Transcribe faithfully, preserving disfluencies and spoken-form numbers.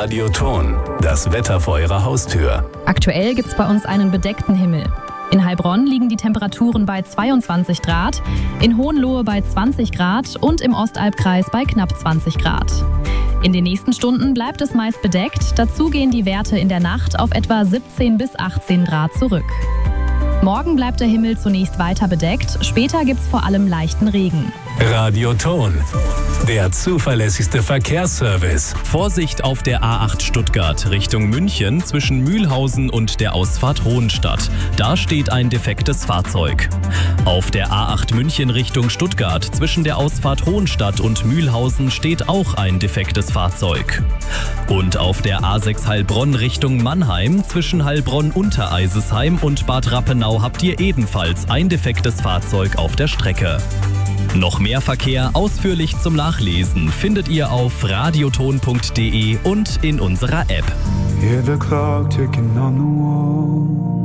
Radioton, das Wetter vor Ihrer Haustür. Aktuell gibt's bei uns einen bedeckten Himmel. In Heilbronn liegen die Temperaturen bei zweiundzwanzig Grad, in Hohenlohe bei zwanzig Grad und im Ostalbkreis bei knapp zwanzig Grad. In den nächsten Stunden bleibt es meist bedeckt, dazu gehen die Werte in der Nacht auf etwa siebzehn bis achtzehn Grad zurück. Morgen bleibt der Himmel zunächst weiter bedeckt, später gibt's vor allem leichten Regen. Radioton, der zuverlässigste Verkehrsservice. Vorsicht auf der A acht Stuttgart Richtung München zwischen Mühlhausen und der Ausfahrt Hohenstadt. Da steht ein defektes Fahrzeug. Auf der A acht München Richtung Stuttgart zwischen der Ausfahrt Hohenstadt und Mühlhausen steht auch ein defektes Fahrzeug. Und auf der A sechs Heilbronn Richtung Mannheim zwischen Heilbronn-Untereisesheim und Bad Rappenau habt ihr ebenfalls ein defektes Fahrzeug auf der Strecke. Noch mehr Verkehr ausführlich zum Nachlesen findet ihr auf radioton punkt de und in unserer App. Hear the clock ticking on the wall.